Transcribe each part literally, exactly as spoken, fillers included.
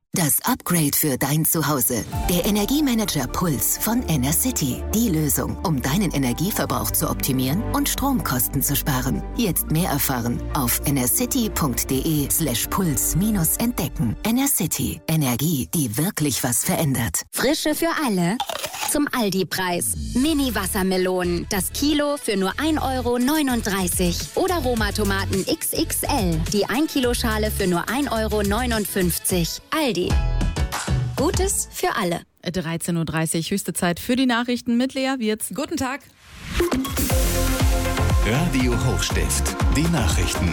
Das Upgrade für dein Zuhause. Der Energiemanager Puls von Enercity. Die Lösung, um deinen Energieverbrauch zu optimieren und Stromkosten zu sparen. Jetzt mehr erfahren auf enercity.de slash puls minus entdecken. Enercity. Energie, die wirklich was verändert. Frische für alle. Zum Aldi-Preis. Mini-Wassermelonen. Das Kilo für nur ein Euro neununddreißig. Oder Roma-Tomaten X X L. Die ein Kilo Schale für nur ein Euro neunundfünfzig. Aldi. Gutes für alle. dreizehn Uhr dreißig, höchste Zeit für die Nachrichten mit Lea Wirz. Guten Tag. Radio Hochstift, die Nachrichten.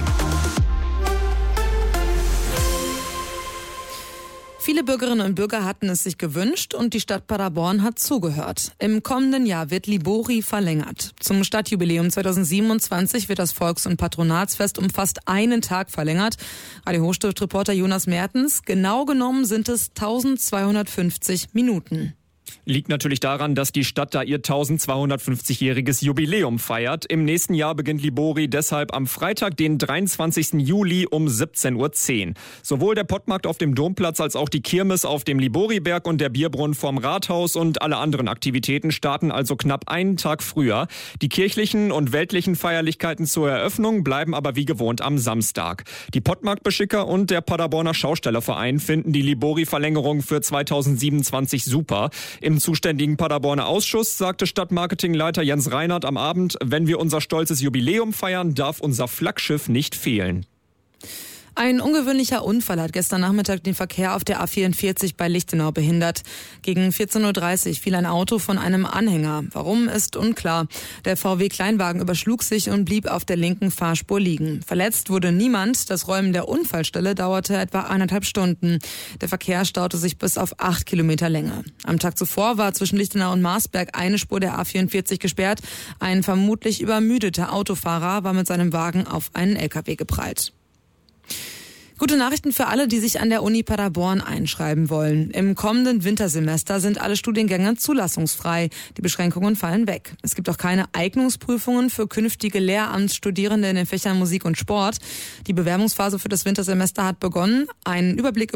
Viele Bürgerinnen und Bürger hatten es sich gewünscht und die Stadt Paderborn hat zugehört. Im kommenden Jahr wird Libori verlängert. Zum Stadtjubiläum zweitausendsiebenundzwanzig wird das Volks- und Patronatsfest um fast einen Tag verlängert. Radio Hochstift-Reporter Jonas Mertens. Genau genommen sind es eintausendzweihundertfünfzig Minuten. Liegt natürlich daran, dass die Stadt da ihr eintausendzweihundertfünfzigjähriges Jubiläum feiert. Im nächsten Jahr beginnt Libori deshalb am Freitag, den dreiundzwanzigsten Juli um siebzehn Uhr zehn. Sowohl der Pottmarkt auf dem Domplatz als auch die Kirmes auf dem Liboriberg und der Bierbrunnen vorm Rathaus und alle anderen Aktivitäten starten also knapp einen Tag früher. Die kirchlichen und weltlichen Feierlichkeiten zur Eröffnung bleiben aber wie gewohnt am Samstag. Die Pottmarktbeschicker und der Paderborner Schaustellerverein finden die Libori-Verlängerung für zweitausendsiebenundzwanzig super. Im zuständigen Paderborner Ausschuss sagte Stadtmarketingleiter Jens Reinhardt am Abend, wenn wir unser stolzes Jubiläum feiern, darf unser Flaggschiff nicht fehlen. Ein ungewöhnlicher Unfall hat gestern Nachmittag den Verkehr auf der A vierundvierzig bei Lichtenau behindert. Gegen vierzehn Uhr dreißig fiel ein Auto von einem Anhänger. Warum, ist unklar. Der V W-Kleinwagen überschlug sich und blieb auf der linken Fahrspur liegen. Verletzt wurde niemand. Das Räumen der Unfallstelle dauerte etwa eineinhalb Stunden. Der Verkehr staute sich bis auf acht Kilometer Länge. Am Tag zuvor war zwischen Lichtenau und Marsberg eine Spur der A vierundvierzig gesperrt. Ein vermutlich übermüdeter Autofahrer war mit seinem Wagen auf einen L K W geprallt. Gute Nachrichten für alle, die sich an der Uni Paderborn einschreiben wollen. Im kommenden Wintersemester sind alle Studiengänge zulassungsfrei. Die Beschränkungen fallen weg. Es gibt auch keine Eignungsprüfungen für künftige Lehramtsstudierende in den Fächern Musik und Sport. Die Bewerbungsphase für das Wintersemester hat begonnen. Einen Überblick